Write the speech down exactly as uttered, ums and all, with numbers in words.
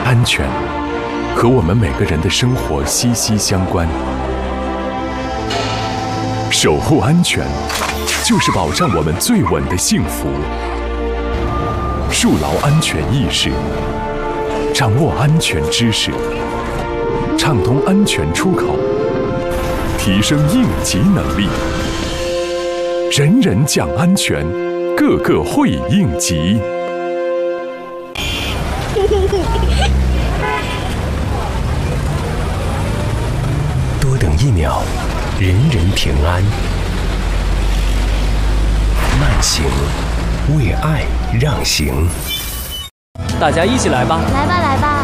安全和我们每个人的生活息息相关。守护安全，就是保障我们最稳的幸福。树牢安全意识，掌握安全知识，畅通安全出口，提升应急能力。人人讲安全，个个会应急。 多等一秒，人人平安。慢行，为爱让行。 大家一起来吧！ 来吧，来吧！